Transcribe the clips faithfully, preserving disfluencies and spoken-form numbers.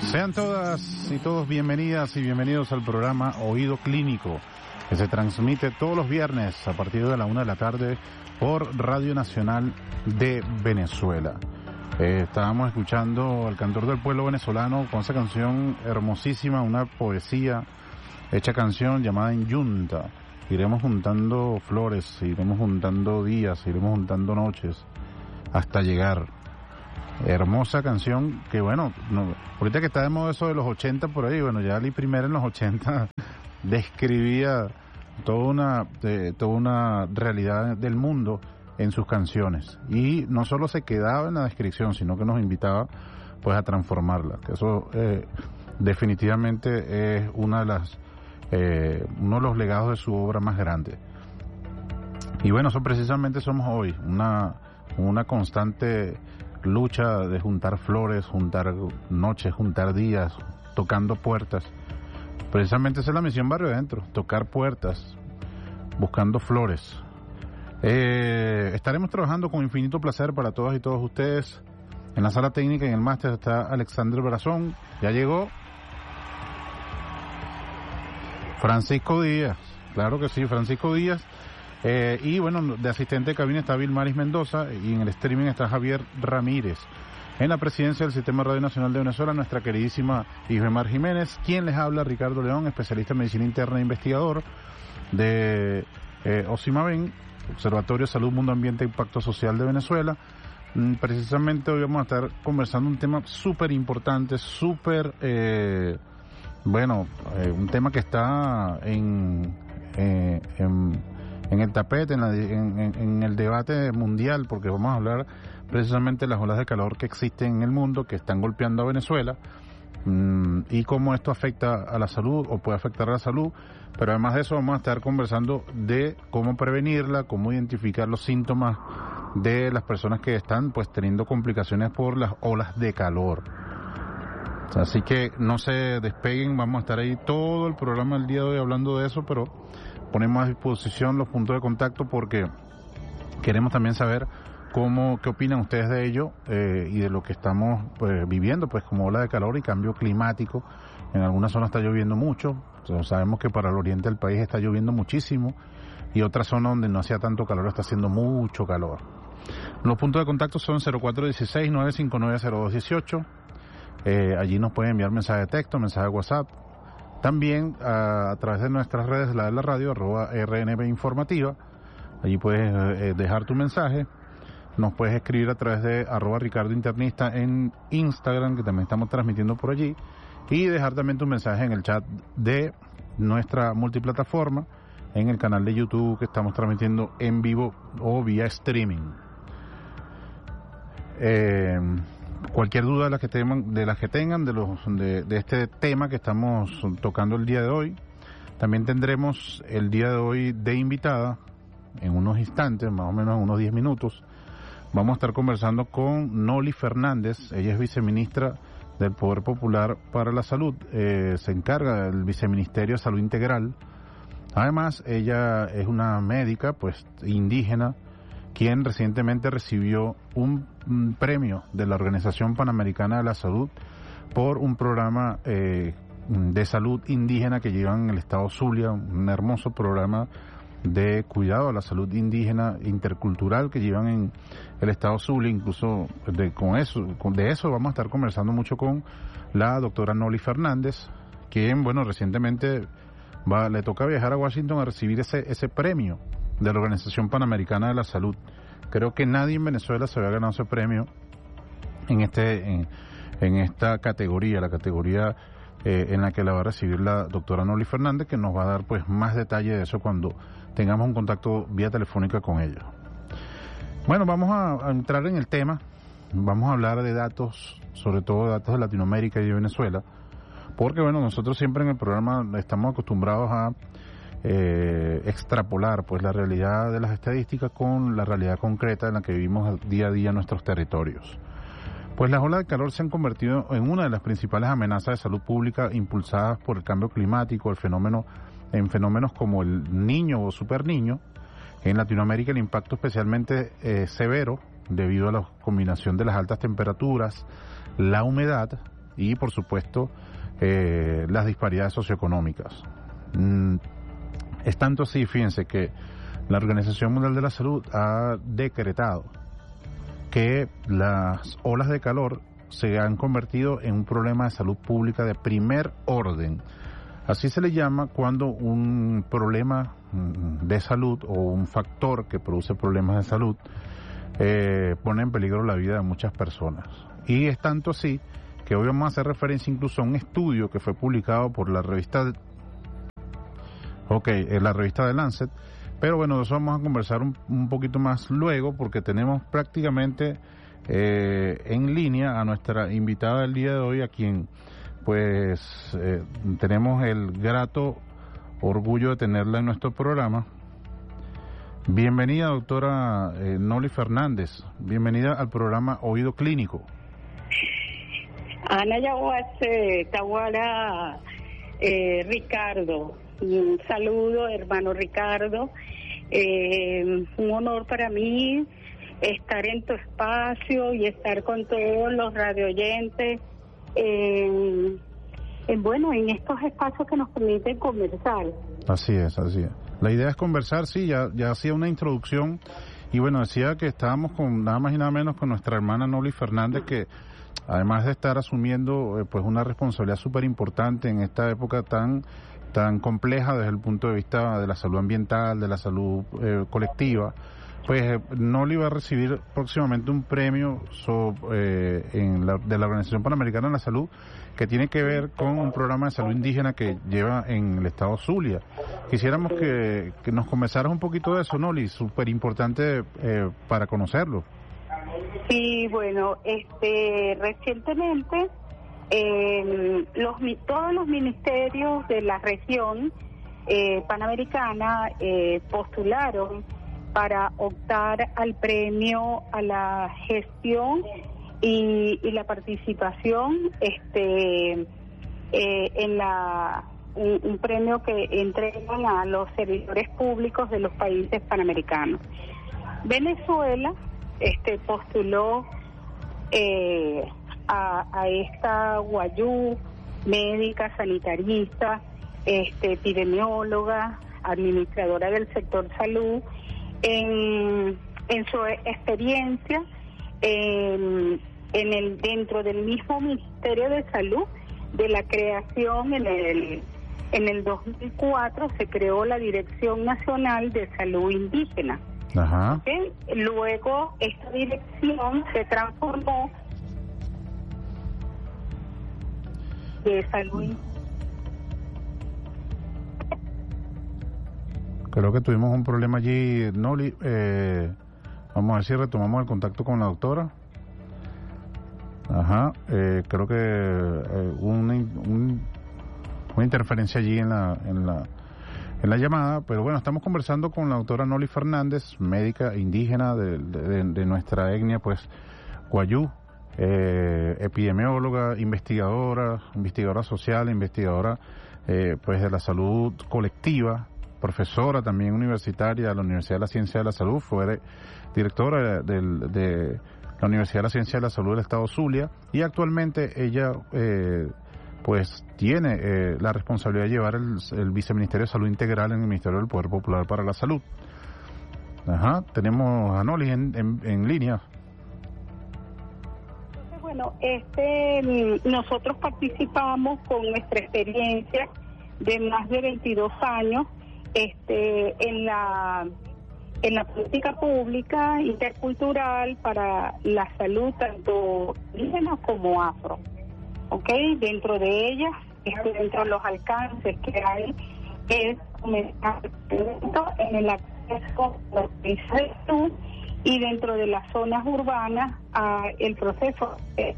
Sean todas y todos bienvenidas y bienvenidos al programa Oído Clínico, que se transmite todos los viernes a partir de la una de la tarde por Radio Nacional de Venezuela. Eh, estábamos escuchando al cantor del pueblo venezolano con esa canción hermosísima, una poesía hecha canción llamada Inyunta. Iremos juntando flores, iremos juntando días, iremos juntando noches hasta llegar. Hermosa canción que, bueno, no, ahorita que está de moda eso de los ochenta por ahí, bueno, ya Ali primero en los ochenta describía toda una, eh, toda una realidad del mundo en sus canciones. Y no solo se quedaba en la descripción, sino que nos invitaba pues a transformarla. Que eso eh, definitivamente es una de las, eh, uno de los legados de su obra más grande. Y bueno, eso precisamente somos hoy, una, una constante lucha de juntar flores, juntar noches, juntar días, tocando puertas. Precisamente esa es la misión Barrio Adentro, tocar puertas, buscando flores. Eh, estaremos trabajando con infinito placer para todas y todos ustedes. En la sala técnica y en el máster está Alexander Brazón, ya llegó Francisco Díaz, claro que sí, Francisco Díaz. Eh, y bueno, de asistente de cabina está Vilmaris Mendoza y en el streaming está Javier Ramírez. En la presidencia del Sistema Radio Nacional de Venezuela, nuestra queridísima Isbemar Jiménez. Quien les habla, Ricardo León, especialista en medicina interna e investigador de eh, OSIMAVEN, Observatorio de Salud, Mundo Ambiente e Impacto Social de Venezuela. Mm, precisamente hoy vamos a estar conversando un tema súper importante, súper, eh, bueno, eh, un tema que está en... Eh, en en el tapete, en, la, en, en, en el debate mundial, porque vamos a hablar precisamente de las olas de calor que existen en el mundo, que están golpeando a Venezuela, mmm, y cómo esto afecta a la salud, o puede afectar a la salud, pero además de eso vamos a estar conversando de cómo prevenirla, cómo identificar los síntomas de las personas que están pues teniendo complicaciones por las olas de calor. Así que no se despeguen, vamos a estar ahí todo el programa del día de hoy hablando de eso, pero ponemos a disposición los puntos de contacto porque queremos también saber cómo, qué opinan ustedes de ello eh, y de lo que estamos pues, viviendo, pues como ola de calor y cambio climático. En algunas zonas está lloviendo mucho, entonces, sabemos que para el oriente del país está lloviendo muchísimo y otras zonas donde no hacía tanto calor está haciendo mucho calor. Los puntos de contacto son cero cuatro uno seis, nueve cinco nueve, cero dos uno ocho. Eh, allí nos pueden enviar mensaje de texto, mensaje de WhatsApp. También a, a través de nuestras redes, la de la radio, arroba R N B Informativa. Allí puedes eh, dejar tu mensaje. Nos puedes escribir a través de arroba Ricardo Internista en Instagram, que también estamos transmitiendo por allí. Y dejar también tu mensaje en el chat de nuestra multiplataforma, en el canal de YouTube que estamos transmitiendo en vivo o vía streaming. Eh... Cualquier duda de las que tengan, de las que tengan de los de, de este tema que estamos tocando el día de hoy, también tendremos el día de hoy de invitada en unos instantes, más o menos en unos diez minutos. Vamos a estar conversando con Noli Fernández. Ella es viceministra del Poder Popular para la Salud, eh, se encarga del Viceministerio de Salud Integral. Además, ella es una médica, pues indígena, quien recientemente recibió un, un premio de la Organización Panamericana de la Salud por un programa eh, de salud indígena que llevan en el estado Zulia, un hermoso programa de cuidado a la salud indígena intercultural que llevan en el estado Zulia. Incluso de, con eso, con, de eso vamos a estar conversando mucho con la doctora Noli Fernández, quien, bueno, recientemente va, le toca viajar a Washington a recibir ese, ese premio de la Organización Panamericana de la Salud. Creo que nadie en Venezuela se había ganado ese premio en este en, en esta categoría, la categoría eh, en la que la va a recibir la doctora Noli Fernández, que nos va a dar pues más detalle de eso cuando tengamos un contacto vía telefónica con ella. Bueno, vamos a, a entrar en el tema, vamos a hablar de datos, sobre todo datos de Latinoamérica y de Venezuela, porque bueno, nosotros siempre en el programa estamos acostumbrados a Eh, extrapolar pues la realidad de las estadísticas con la realidad concreta en la que vivimos día a día en nuestros territorios. Pues las olas de calor se han convertido en una de las principales amenazas de salud pública impulsadas por el cambio climático, el fenómeno en fenómenos como el Niño o Super Niño. En Latinoamérica el impacto especialmente eh, severo debido a la combinación de las altas temperaturas, la humedad y, por supuesto, eh, las disparidades socioeconómicas. Mm, es tanto así, fíjense, que la Organización Mundial de la Salud ha decretado que las olas de calor se han convertido en un problema de salud pública de primer orden. Así se le llama cuando un problema de salud o un factor que produce problemas de salud eh, pone en peligro la vida de muchas personas. Y es tanto así que hoy vamos a hacer referencia incluso a un estudio que fue publicado por la revista de, okay, en la revista de Lancet, pero bueno, de eso vamos a conversar un, un poquito más luego, porque tenemos prácticamente eh, en línea a nuestra invitada del día de hoy, a quien pues eh, tenemos el grato orgullo de tenerla en nuestro programa. Bienvenida, doctora eh, Noli Fernández, bienvenida al programa Oído Clínico. Ana Yahuase, Tawara, eh, Ricardo, un saludo, hermano Ricardo, eh, un honor para mí estar en tu espacio y estar con todos los radioyentes, eh, eh, bueno, en estos espacios que nos permiten conversar. Así es, así es. La idea es conversar, sí, ya, ya hacía una introducción, y bueno, decía que estábamos con nada más y nada menos con nuestra hermana Noli Fernández, que además de estar asumiendo eh, pues una responsabilidad súper importante en esta época tan tan compleja desde el punto de vista de la salud ambiental, de la salud eh, colectiva, pues eh, Noli va a recibir próximamente un premio so, eh, en la, de la Organización Panamericana de la Salud, que tiene que ver con un programa de salud indígena que lleva en el estado Zulia. Quisiéramos que, que nos conversaras un poquito de eso, Noli, súper importante eh, para conocerlo. Sí, bueno, este recientemente eh, los todos los ministerios de la región eh, panamericana eh, postularon para optar al premio a la gestión y, y la participación este eh, en la un, un premio que entregan a los servidores públicos de los países panamericanos. Venezuela este postuló eh, a, a esta Guayú, médica, sanitarista, este epidemióloga, administradora del sector salud, en, en su experiencia en, en el dentro del mismo Ministerio de Salud, de la creación en el en el dos mil cuatro se creó la Dirección Nacional de Salud Indígena. Ajá. ¿Okay? Luego esta dirección se transformó de salud. Creo que tuvimos un problema allí, Noli. Eh, vamos a ver si retomamos el contacto con la doctora. Ajá. Eh, creo que eh, una, un, una interferencia allí en la en la en la llamada, pero bueno, estamos conversando con la doctora Noli Fernández, médica indígena de, de, de nuestra etnia, pues, Guayú, eh, epidemióloga, investigadora, investigadora social, investigadora, eh, pues, de la salud colectiva, profesora también universitaria de la Universidad de la Ciencia de la Salud, fue directora de, de, de la Universidad de la Ciencia de la Salud del Estado Zulia, y actualmente ella eh, pues tiene eh, la responsabilidad de llevar el, el Viceministerio de Salud Integral en el Ministerio del Poder Popular para la Salud. Ajá, tenemos a Noli en, en, en línea. Bueno, este nosotros participamos con nuestra experiencia de más de veintidós años este en la en la política pública intercultural para la salud tanto indígena como afro. ¿Ok? Dentro de ellas, este, dentro de los alcances que hay, es comenzar en el acceso a los países de salud y dentro de las zonas urbanas a el proceso.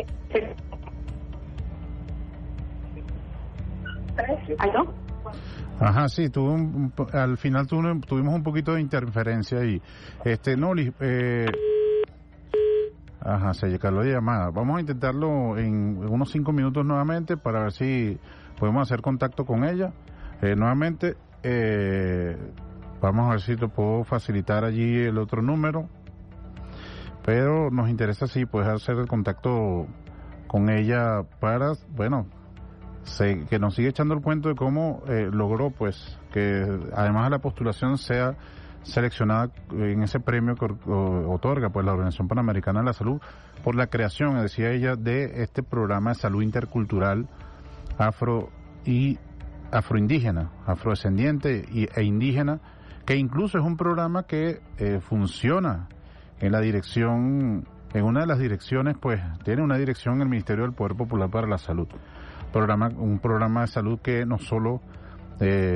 ¿Aló? Ajá, sí, tuvo un, al final tuvo, tuvimos un poquito de interferencia ahí. Este, Noli, eh... Ajá, se llegó la llamada. Vamos a intentarlo en unos cinco minutos nuevamente para ver si podemos hacer contacto con ella. Eh, nuevamente, eh, vamos a ver si te puedo facilitar allí el otro número. Pero nos interesa si puedes hacer el contacto con ella para, bueno, se, que nos sigue echando el cuento de cómo eh, logró, pues, que además de la postulación sea seleccionada en ese premio que otorga pues la Organización Panamericana de la Salud por la creación, decía ella, de este programa de salud intercultural afro y afroindígena, afrodescendiente y, e indígena, que incluso es un programa que eh, funciona en la dirección, en una de las direcciones, pues tiene una dirección en el Ministerio del Poder Popular para la Salud, programa, un programa de salud que no solo eh,